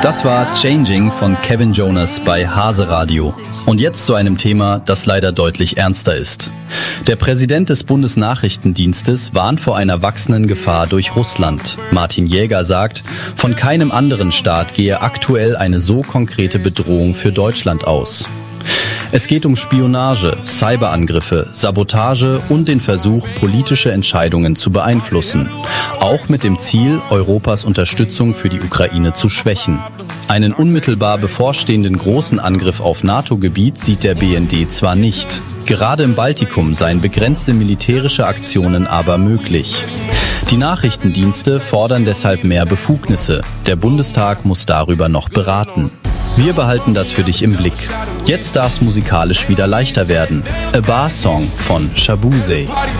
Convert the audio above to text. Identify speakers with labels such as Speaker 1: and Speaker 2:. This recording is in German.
Speaker 1: Das war Changing von Kevin Jonas bei Hase Radio. Und jetzt zu einem Thema, das leider deutlich ernster ist. Der Präsident des Bundesnachrichtendienstes warnt vor einer wachsenden Gefahr durch Russland. Martin Jäger sagt, von keinem anderen Staat gehe aktuell eine so konkrete Bedrohung für Deutschland aus. Es geht um Spionage, Cyberangriffe, Sabotage und den Versuch, politische Entscheidungen zu beeinflussen. Auch mit dem Ziel, Europas Unterstützung für die Ukraine zu schwächen. Einen unmittelbar bevorstehenden großen Angriff auf NATO-Gebiet sieht der BND zwar nicht. Gerade im Baltikum seien begrenzte militärische Aktionen aber möglich. Die Nachrichtendienste fordern deshalb mehr Befugnisse. Der Bundestag muss darüber noch beraten. Wir behalten das für dich im Blick. Jetzt darf es musikalisch wieder leichter werden. A Bar Song von Shabuse.